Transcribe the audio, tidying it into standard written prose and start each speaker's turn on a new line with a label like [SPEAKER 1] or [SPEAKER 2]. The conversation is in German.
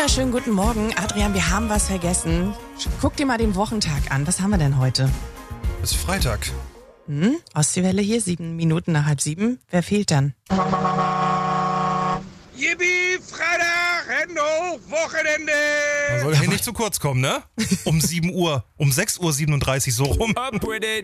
[SPEAKER 1] Wunderschönen guten Morgen. Adrian, wir haben was vergessen. Guck dir mal den Wochentag an. Was haben wir denn heute?
[SPEAKER 2] Es ist Freitag.
[SPEAKER 1] Ostseewelle hier, 7 Minuten nach 6:30. Wer fehlt dann?
[SPEAKER 3] Yippie, Freitag, Hände hoch, Wochenende!
[SPEAKER 2] Man soll hier nicht zu kurz kommen, ne? Um 7 Uhr, um 6:37 Uhr so rum.
[SPEAKER 3] Up with it!